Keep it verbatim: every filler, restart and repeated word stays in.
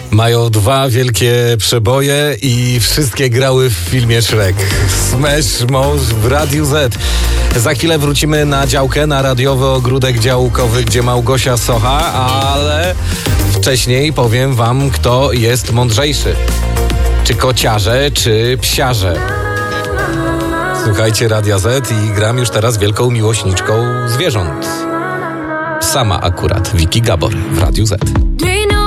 Mają dwa wielkie przeboje i wszystkie grały w filmie Shrek. Smash Mouth w Radiu Z. Za chwilę wrócimy na działkę, na radiowy ogródek działkowy, gdzie Małgosia Socha, ale wcześniej powiem wam, kto jest mądrzejszy. Czy kociarze, czy psiarze. Słuchajcie Radia Z i gram już teraz wielką miłośniczką zwierząt. Sama akurat, Vicky Gabor w Radiu Z.